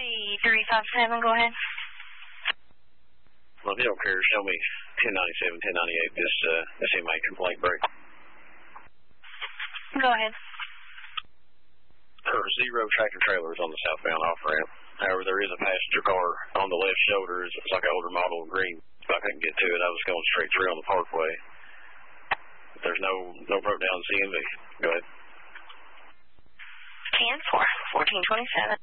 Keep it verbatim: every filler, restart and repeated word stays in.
three five seven, go ahead. Well, if you don't care, show me ten ninety-seven, ten ninety-eight, this, uh, this inmate complaint break. Go ahead. There are zero tractor trailers on the southbound off-ramp. However, there is a passenger car on the left shoulder. It's like an older model green. If I couldn't get to it, I was going straight through on the parkway. There's no no broke down C M V. Go ahead. ten four, fourteen twenty-seven.